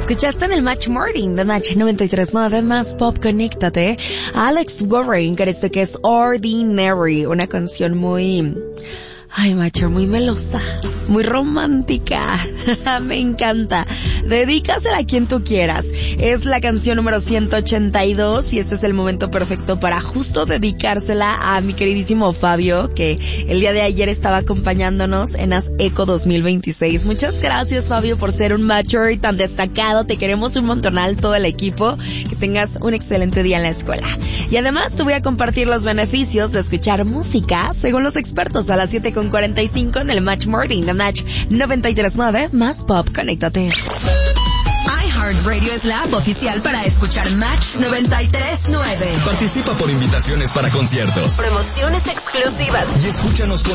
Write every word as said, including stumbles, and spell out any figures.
Escuchaste en el Match Morning de Match noventa y tres punto nueve más Pop. Conéctate a Alex Warren con esto que es Ordinary, una canción muy... Ay, macho, muy melosa, muy romántica. Me encanta. Dedícasela a quien tú quieras. Es la canción número ciento ochenta y dos y este es el momento perfecto para justo dedicársela a mi queridísimo Fabio, que el día de ayer estaba acompañándonos en As Eco dos mil veintiséis. Muchas gracias, Fabio, por ser un mature tan destacado. Te queremos un montonal, todo el equipo. Que tengas un excelente día en la escuela. Y además te voy a compartir los beneficios de escuchar música según los expertos a las siete con cuarenta y cinco en el Match Morning de Match noventa y tres punto nueve más Pop. Conéctate. iHeartRadio es la app oficial para escuchar Match noventa y tres punto nueve. Participa por invitaciones para conciertos, promociones exclusivas y escúchanos con